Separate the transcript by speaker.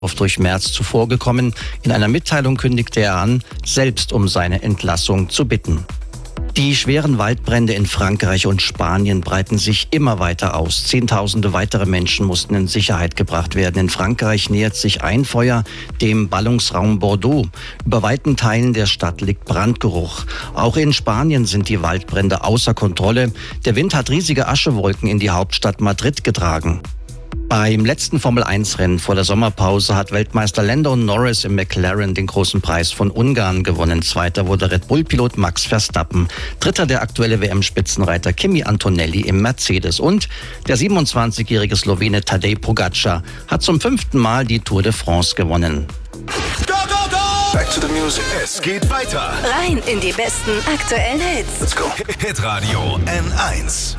Speaker 1: oft durch Merz zuvorgekommen. In einer Mitteilung kündigte er an, selbst um seine Entlassung zu bitten. Die schweren Waldbrände in Frankreich und Spanien breiten sich immer weiter aus. Zehntausende weitere Menschen mussten in Sicherheit gebracht werden. In Frankreich nähert sich ein Feuer dem Ballungsraum Bordeaux. Über weiten Teilen der Stadt liegt Brandgeruch. Auch in Spanien sind die Waldbrände außer Kontrolle. Der Wind hat riesige Aschewolken in die Hauptstadt Madrid getragen. Beim letzten Formel-1-Rennen vor der Sommerpause hat Weltmeister Lando Norris im McLaren den großen Preis von Ungarn gewonnen. Zweiter wurde Red Bull-Pilot Max Verstappen. Dritter der aktuelle WM-Spitzenreiter Kimi Antonelli im Mercedes. Und der 27-jährige Slowene Tadej Pogačar hat zum 5. Mal die Tour de France gewonnen.
Speaker 2: Go, go, go! Back to the music. Es geht weiter.
Speaker 3: Rein in die besten aktuellen Hits.
Speaker 2: Let's go. Hitradio N1.